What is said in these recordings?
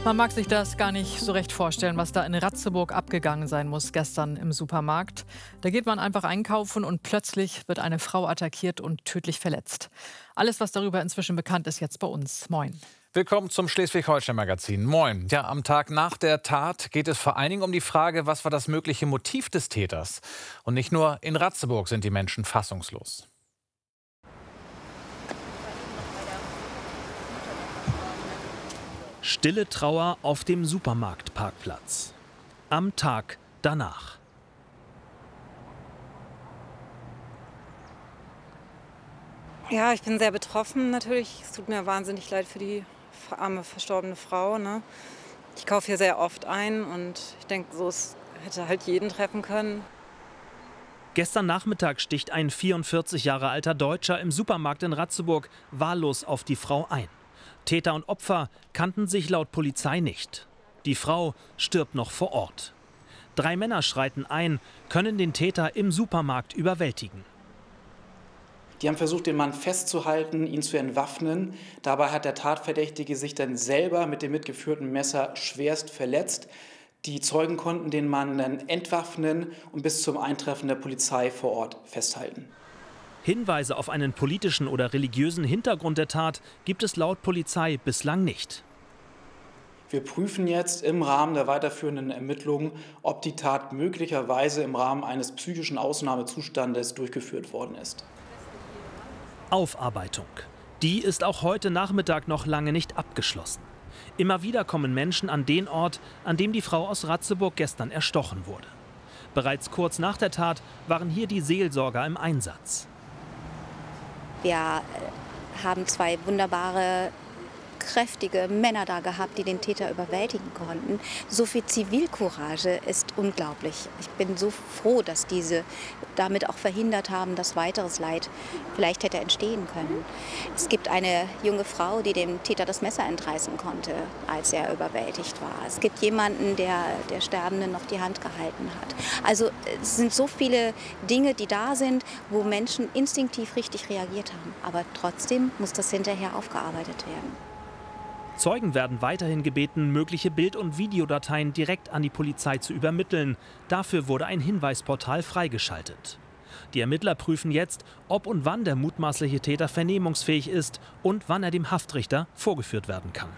Man mag sich das gar nicht so recht vorstellen, was da in Ratzeburg abgegangen sein muss gestern im Supermarkt. Da geht man einfach einkaufen und plötzlich wird eine Frau attackiert und tödlich verletzt. Alles, was darüber inzwischen bekannt ist, jetzt bei uns. Moin. Willkommen zum Schleswig-Holstein-Magazin. Moin. Ja, am Tag nach der Tat geht es vor allen Dingen um die Frage, was war das mögliche Motiv des Täters? Und nicht nur in Ratzeburg sind die Menschen fassungslos. Stille Trauer auf dem Supermarktparkplatz. Am Tag danach. Ja, ich bin sehr betroffen natürlich. Es tut mir wahnsinnig leid für die arme, verstorbene Frau. Ne? Ich kaufe hier sehr oft ein und ich denke, so es hätte halt jeden treffen können. Gestern Nachmittag sticht ein 44 Jahre alter Deutscher im Supermarkt in Ratzeburg wahllos auf die Frau ein. Täter und Opfer kannten sich laut Polizei nicht. Die Frau stirbt noch vor Ort. 3 Männer schreiten ein, können den Täter im Supermarkt überwältigen. Die haben versucht, den Mann festzuhalten, ihn zu entwaffnen. Dabei hat der Tatverdächtige sich dann selber mit dem mitgeführten Messer schwerst verletzt. Die Zeugen konnten den Mann dann entwaffnen und bis zum Eintreffen der Polizei vor Ort festhalten. Hinweise auf einen politischen oder religiösen Hintergrund der Tat gibt es laut Polizei bislang nicht. Wir prüfen jetzt im Rahmen der weiterführenden Ermittlungen, ob die Tat möglicherweise im Rahmen eines psychischen Ausnahmezustandes durchgeführt worden ist. Aufarbeitung. Die ist auch heute Nachmittag noch lange nicht abgeschlossen. Immer wieder kommen Menschen an den Ort, an dem die Frau aus Ratzeburg gestern erstochen wurde. Bereits kurz nach der Tat waren hier die Seelsorger im Einsatz. Wir haben 2 wunderbare, kräftige Männer da gehabt, die den Täter überwältigen konnten. So viel Zivilcourage ist unglaublich. Ich bin so froh, dass diese damit auch verhindert haben, dass weiteres Leid vielleicht hätte entstehen können. Es gibt eine junge Frau, die dem Täter das Messer entreißen konnte, als er überwältigt war. Es gibt jemanden, der Sterbenden noch die Hand gehalten hat. Also es sind so viele Dinge, die da sind, wo Menschen instinktiv richtig reagiert haben. Aber trotzdem muss das hinterher aufgearbeitet werden. Zeugen werden weiterhin gebeten, mögliche Bild- und Videodateien direkt an die Polizei zu übermitteln. Dafür wurde ein Hinweisportal freigeschaltet. Die Ermittler prüfen jetzt, ob und wann der mutmaßliche Täter vernehmungsfähig ist und wann er dem Haftrichter vorgeführt werden kann.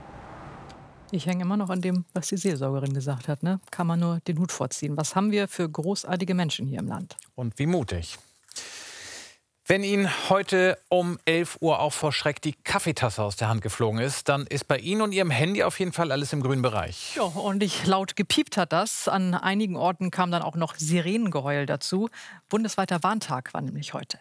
Ich hänge immer noch an dem, was die Seelsorgerin gesagt hat. Ne? Kann man nur den Hut vorziehen. Was haben wir für großartige Menschen hier im Land? Und wie mutig. Wenn Ihnen heute um 11 Uhr auch vor Schreck die Kaffeetasse aus der Hand geflogen ist, dann ist bei Ihnen und Ihrem Handy auf jeden Fall alles im grünen Bereich. Ja, ordentlich laut gepiept hat das. An einigen Orten kam dann auch noch Sirenengeheul dazu. Bundesweiter Warntag war nämlich heute.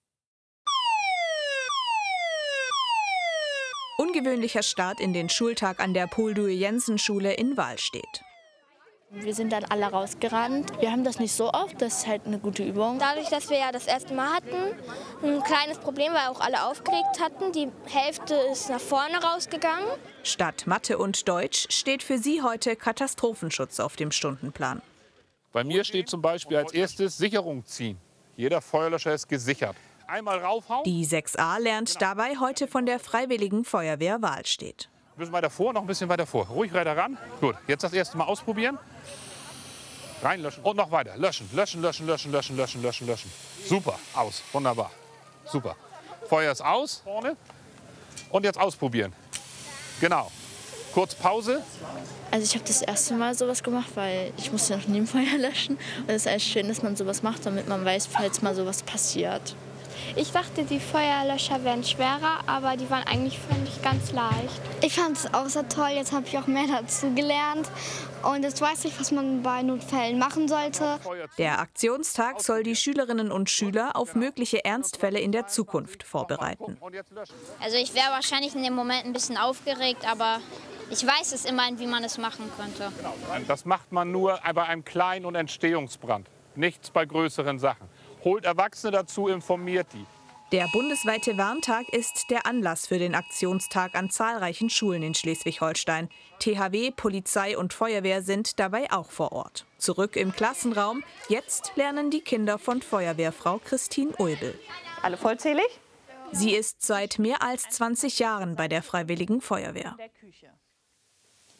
Ungewöhnlicher Start in den Schultag an der Poul-Due-Jensen-Schule in Wahlstedt. Wir sind dann alle rausgerannt. Wir haben das nicht so oft, das ist halt eine gute Übung. Dadurch, dass wir ja das erste Mal hatten, ein kleines Problem, weil auch alle aufgeregt hatten. Die Hälfte ist nach vorne rausgegangen. Statt Mathe und Deutsch steht für sie heute Katastrophenschutz auf dem Stundenplan. Bei mir steht zum Beispiel als erstes Sicherung ziehen. Jeder Feuerlöscher ist gesichert. Einmal raufhauen. Die 6a lernt dabei heute von der Freiwilligen Feuerwehr Wahlstedt. Ein bisschen weiter vor, noch ein bisschen weiter vor. Ruhig weiter ran. Gut, jetzt das erste Mal ausprobieren. Reinlöschen und noch weiter. Löschen, löschen, löschen, löschen, löschen, löschen, löschen, löschen. Super, aus. Wunderbar. Super. Feuer ist aus, vorne. Und jetzt ausprobieren. Genau. Kurz Pause. Also ich habe das erste Mal sowas gemacht, weil ich musste noch nie ein Feuer löschen. Und es ist eigentlich schön, dass man sowas macht, damit man weiß, falls mal sowas passiert. Ich dachte, die Feuerlöscher wären schwerer, aber die waren eigentlich, fand ich, ganz leicht. Ich fand es auch sehr toll, jetzt habe ich auch mehr dazu gelernt. Und jetzt weiß ich, was man bei Notfällen machen sollte. Der Aktionstag soll die Schülerinnen und Schüler auf mögliche Ernstfälle in der Zukunft vorbereiten. Also ich wäre wahrscheinlich in dem Moment ein bisschen aufgeregt, aber ich weiß es immerhin, wie man es machen könnte. Das macht man nur bei einem kleinen und Entstehungsbrand. Nichts bei größeren Sachen. Holt Erwachsene dazu, informiert die. Der bundesweite Warntag ist der Anlass für den Aktionstag an zahlreichen Schulen in Schleswig-Holstein. THW, Polizei und Feuerwehr sind dabei auch vor Ort. Zurück im Klassenraum, jetzt lernen die Kinder von Feuerwehrfrau Christine Ulbel. Alle vollzählig? Sie ist seit mehr als 20 Jahren bei der Freiwilligen Feuerwehr.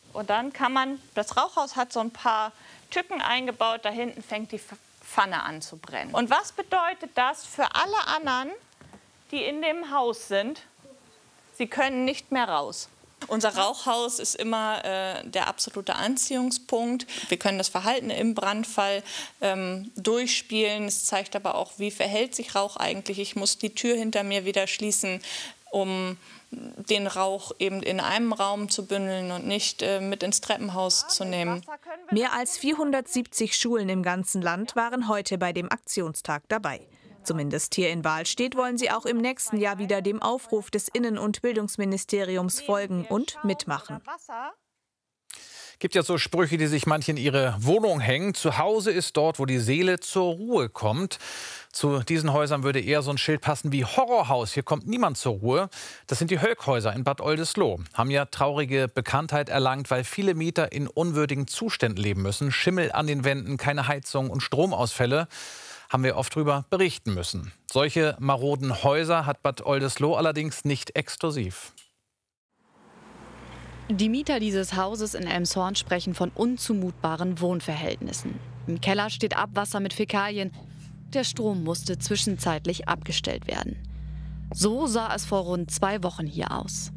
Und dann kann man, das Rauchhaus hat so ein paar Tücken eingebaut, da hinten fängt die Pfanne an zu brennen. Und was bedeutet das für alle anderen, die in dem Haus sind? Sie können nicht mehr raus. Unser Rauchhaus ist immer der absolute Anziehungspunkt. Wir können das Verhalten im Brandfall durchspielen. Es zeigt aber auch, wie verhält sich Rauch eigentlich. Ich muss die Tür hinter mir wieder schließen, um den Rauch eben in einem Raum zu bündeln und nicht mit ins Treppenhaus zu nehmen. Mehr als 470 Schulen im ganzen Land waren heute bei dem Aktionstag dabei. Zumindest hier in Wahlstedt wollen sie auch im nächsten Jahr wieder dem Aufruf des Innen- und Bildungsministeriums folgen und mitmachen. Gibt ja so Sprüche, die sich manche in ihre Wohnung hängen. Zu Hause ist dort, wo die Seele zur Ruhe kommt. Zu diesen Häusern würde eher so ein Schild passen wie Horrorhaus. Hier kommt niemand zur Ruhe. Das sind die Höckhäuser in Bad Oldesloe. Haben ja traurige Bekanntheit erlangt, weil viele Mieter in unwürdigen Zuständen leben müssen. Schimmel an den Wänden, keine Heizung und Stromausfälle. Haben wir oft darüber berichten müssen. Solche maroden Häuser hat Bad Oldesloe allerdings nicht exklusiv. Die Mieter dieses Hauses in Elmshorn sprechen von unzumutbaren Wohnverhältnissen. Im Keller steht Abwasser mit Fäkalien. Der Strom musste zwischenzeitlich abgestellt werden. So sah es vor rund 2 Wochen hier aus.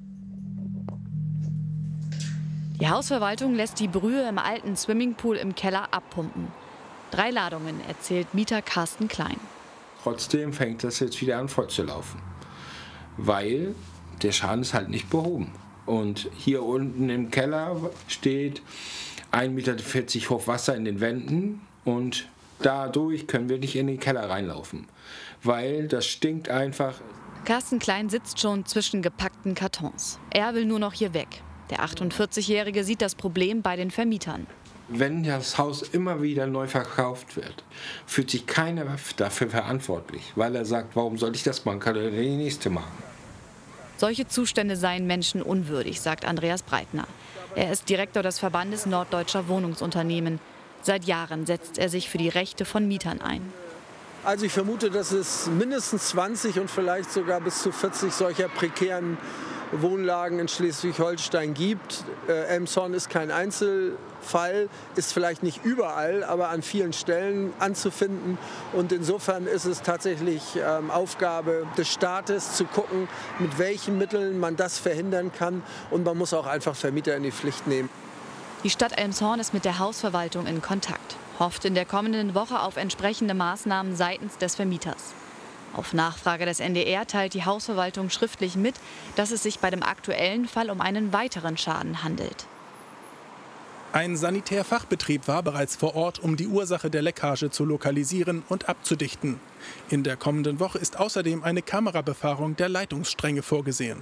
Die Hausverwaltung lässt die Brühe im alten Swimmingpool im Keller abpumpen. 3 Ladungen, erzählt Mieter Carsten Klein. Trotzdem fängt das jetzt wieder an vorzulaufen, weil der Schaden ist halt nicht behoben. Und hier unten im Keller steht 1,40 Meter hoch Wasser in den Wänden und dadurch können wir nicht in den Keller reinlaufen, weil das stinkt einfach. Carsten Klein sitzt schon zwischen gepackten Kartons. Er will nur noch hier weg. Der 48-Jährige sieht das Problem bei den Vermietern. Wenn das Haus immer wieder neu verkauft wird, fühlt sich keiner dafür verantwortlich, weil er sagt, warum soll ich das machen, kann er die nächste machen. Solche Zustände seien menschenunwürdig, sagt Andreas Breitner. Er ist Direktor des Verbandes Norddeutscher Wohnungsunternehmen. Seit Jahren setzt er sich für die Rechte von Mietern ein. Also ich vermute, dass es mindestens 20 und vielleicht sogar bis zu 40 solcher prekären Wohnlagen in Schleswig-Holstein gibt. Elmshorn ist kein Einzelfall, ist vielleicht nicht überall, aber an vielen Stellen anzufinden. Und insofern ist es tatsächlich Aufgabe des Staates zu gucken, mit welchen Mitteln man das verhindern kann. Und man muss auch einfach Vermieter in die Pflicht nehmen. Die Stadt Elmshorn ist mit der Hausverwaltung in Kontakt, hofft in der kommenden Woche auf entsprechende Maßnahmen seitens des Vermieters. Auf Nachfrage des NDR teilt die Hausverwaltung schriftlich mit, dass es sich bei dem aktuellen Fall um einen weiteren Schaden handelt. Ein Sanitärfachbetrieb war bereits vor Ort, um die Ursache der Leckage zu lokalisieren und abzudichten. In der kommenden Woche ist außerdem eine Kamerabefahrung der Leitungsstränge vorgesehen.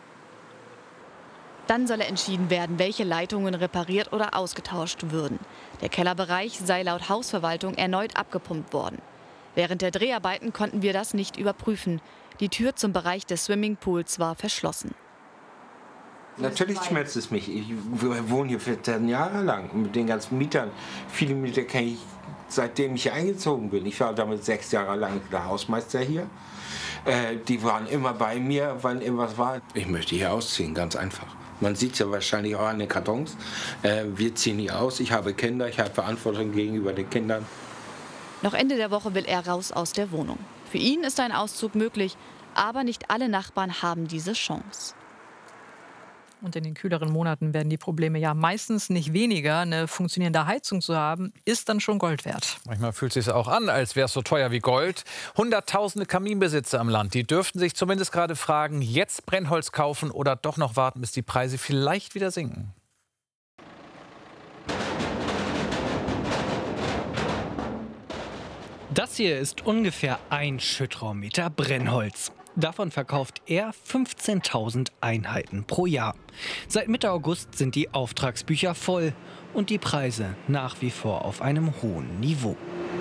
Dann solle entschieden werden, welche Leitungen repariert oder ausgetauscht würden. Der Kellerbereich sei laut Hausverwaltung erneut abgepumpt worden. Während der Dreharbeiten konnten wir das nicht überprüfen. Die Tür zum Bereich des Swimmingpools war verschlossen. Natürlich schmerzt es mich. Ich wohne hier 14 Jahre lang mit den ganzen Mietern. Viele Mieter kenne ich, seitdem ich hier eingezogen bin. Ich war damit 6 Jahre lang der Hausmeister hier. Die waren immer bei mir, wann irgendwas war. Ich möchte hier ausziehen, ganz einfach. Man sieht es ja wahrscheinlich auch an den Kartons. Wir ziehen hier aus. Ich habe Kinder, ich habe Verantwortung gegenüber den Kindern. Noch Ende der Woche will er raus aus der Wohnung. Für ihn ist ein Auszug möglich, aber nicht alle Nachbarn haben diese Chance. Und in den kühleren Monaten werden die Probleme ja meistens nicht weniger. Eine funktionierende Heizung zu haben, ist dann schon Gold wert. Manchmal fühlt es sich auch an, als wäre es so teuer wie Gold. Hunderttausende Kaminbesitzer im Land, die dürften sich zumindest gerade fragen, jetzt Brennholz kaufen oder doch noch warten, bis die Preise vielleicht wieder sinken. Das hier ist ungefähr ein Schüttraummeter Brennholz. Davon verkauft er 15.000 Einheiten pro Jahr. Seit Mitte August sind die Auftragsbücher voll und die Preise nach wie vor auf einem hohen Niveau.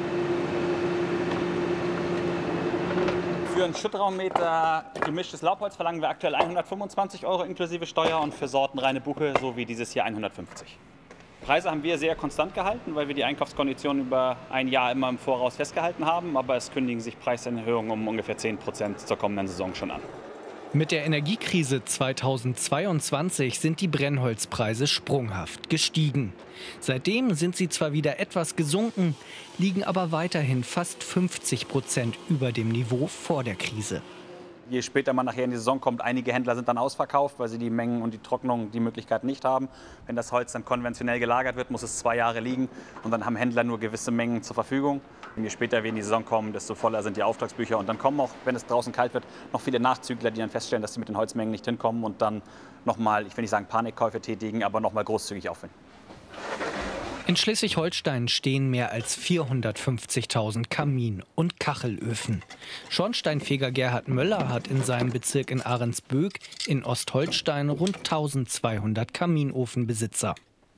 Für einen Schüttraummeter gemischtes Laubholz verlangen wir aktuell 125 € inklusive Steuer und für sortenreine Buche, so wie dieses hier, 150. Preise haben wir sehr konstant gehalten, weil wir die Einkaufskonditionen über ein Jahr immer im Voraus festgehalten haben. Aber es kündigen sich Preiserhöhungen um ungefähr 10% zur kommenden Saison schon an. Mit der Energiekrise 2022 sind die Brennholzpreise sprunghaft gestiegen. Seitdem sind sie zwar wieder etwas gesunken, liegen aber weiterhin fast 50% über dem Niveau vor der Krise. Je später man nachher in die Saison kommt, einige Händler sind dann ausverkauft, weil sie die Mengen und die Trocknung, die Möglichkeit nicht haben. Wenn das Holz dann konventionell gelagert wird, muss es 2 Jahre liegen und dann haben Händler nur gewisse Mengen zur Verfügung. Und je später wir in die Saison kommen, desto voller sind die Auftragsbücher. Und dann kommen auch, wenn es draußen kalt wird, noch viele Nachzügler, die dann feststellen, dass sie mit den Holzmengen nicht hinkommen und dann nochmal, ich will nicht sagen Panikkäufe tätigen, aber nochmal großzügig aufwenden. In Schleswig-Holstein stehen mehr als 450.000 Kamin- und Kachelöfen. Schornsteinfeger Gerhard Möller hat in seinem Bezirk in Ahrensböck in Ostholstein rund 1200 Kaminofenbesitzer.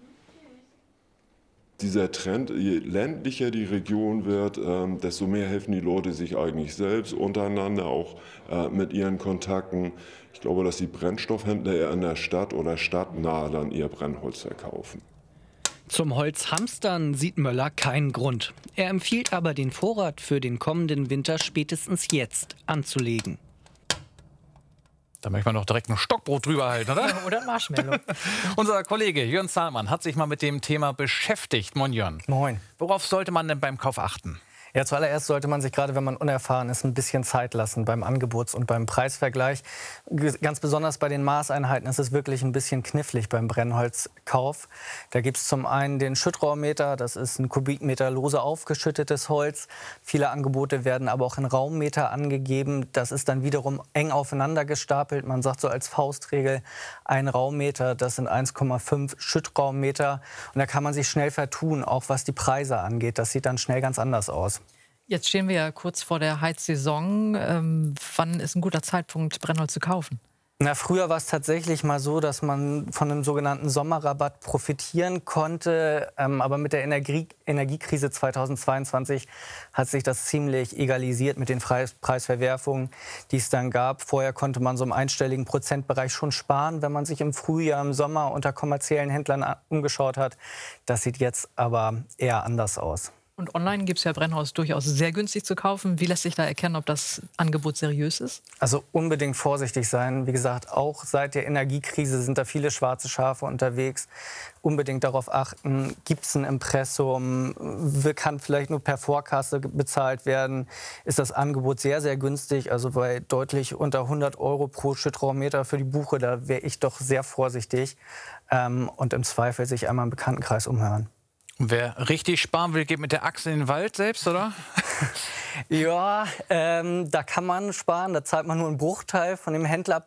Dieser Trend, je ländlicher die Region wird, desto mehr helfen die Leute sich eigentlich selbst, untereinander, auch mit ihren Kontakten. Ich glaube, dass die Brennstoffhändler eher in der Stadt oder stadtnah dann ihr Brennholz verkaufen. Zum Holzhamstern sieht Möller keinen Grund. Er empfiehlt aber, den Vorrat für den kommenden Winter spätestens jetzt anzulegen. Da möchte man doch direkt ein Stockbrot drüber halten, oder? Ja, oder Marshmallow. Unser Kollege Jörn Zahlmann hat sich mal mit dem Thema beschäftigt. Moin Jörn. Moin. Worauf sollte man denn beim Kauf achten? Ja, zuallererst sollte man sich, gerade wenn man unerfahren ist, ein bisschen Zeit lassen beim Angebots- und beim Preisvergleich. Ganz besonders bei den Maßeinheiten ist es wirklich ein bisschen knifflig beim Brennholzkauf. Da gibt es zum einen den Schüttrohrmeter, das ist ein Kubikmeter lose aufgeschüttetes Holz. Viele Angebote werden aber auch in Raummeter angegeben. Das ist dann wiederum eng aufeinander gestapelt. Man sagt so als Faustregel, ein Raummeter, das sind 1,5 Schüttraummeter. Und da kann man sich schnell vertun, auch was die Preise angeht. Das sieht dann schnell ganz anders aus. Jetzt stehen wir ja kurz vor der Heizsaison. Wann ist ein guter Zeitpunkt, Brennholz zu kaufen? Na, früher war es tatsächlich mal so, dass man von einem sogenannten Sommerrabatt profitieren konnte. Aber mit der Energiekrise 2022 hat sich das ziemlich egalisiert mit den Preisverwerfungen, die es dann gab. Vorher konnte man so im einstelligen Prozentbereich schon sparen, wenn man sich im Frühjahr, im Sommer unter kommerziellen Händlern umgeschaut hat. Das sieht jetzt aber eher anders aus. Und online gibt es ja Brennholz durchaus sehr günstig zu kaufen. Wie lässt sich da erkennen, ob das Angebot seriös ist? Also unbedingt vorsichtig sein. Wie gesagt, auch seit der Energiekrise sind da viele schwarze Schafe unterwegs. Unbedingt darauf achten, gibt es ein Impressum, kann vielleicht nur per Vorkasse bezahlt werden. Ist das Angebot sehr, sehr günstig, also bei deutlich unter 100 € pro Schüttrohrmeter für die Buche, da wäre ich doch sehr vorsichtig. Und im Zweifel sich einmal im Bekanntenkreis umhören. Wer richtig sparen will, geht mit der Axt in den Wald selbst, oder? Ja, da kann man sparen. Da zahlt man nur einen Bruchteil von dem Händler